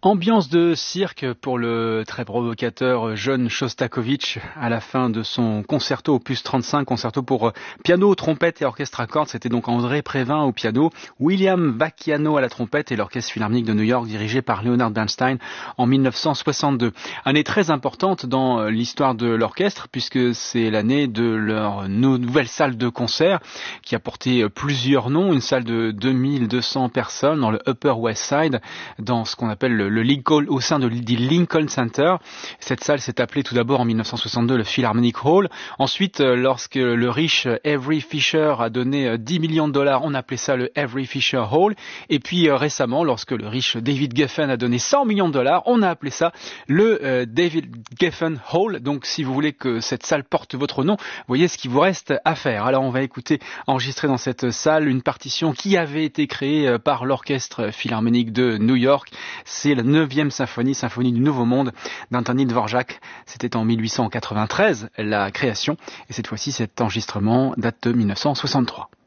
Ambiance de cirque pour le très provocateur John Shostakovich à la fin de son concerto opus 35, concerto pour piano, trompette et orchestre à cordes. C'était donc André Prévin au piano, William Vacchiano à la trompette et l'orchestre philharmonique de New York dirigé par Leonard Bernstein en 1962. Année très importante dans l'histoire de l'orchestre puisque c'est l'année de leur nouvelle salle de concert qui a porté plusieurs noms, une salle de 2200 personnes dans le Upper West Side, dans ce qu'on appelle le Lincoln, au sein du Lincoln Center. Cette salle s'est appelée tout d'abord en 1962 le Philharmonic Hall. Ensuite, lorsque le riche Avery Fisher a donné 10 millions de dollars, on appelait ça le Avery Fisher Hall. Et puis récemment, lorsque le riche David Geffen a donné 100 millions de dollars, on a appelé ça le David Geffen Hall. Donc si vous voulez que cette salle porte votre nom, voyez ce qu'il vous reste à faire. Alors on va écouter, enregistrer dans cette salle, une partition qui avait été créée par l'orchestre philharmonique de New York. C'est la 9e symphonie du Nouveau Monde d'Anthony Dvorak. C'était en 1893 la création et cette fois-ci cet enregistrement date de 1963.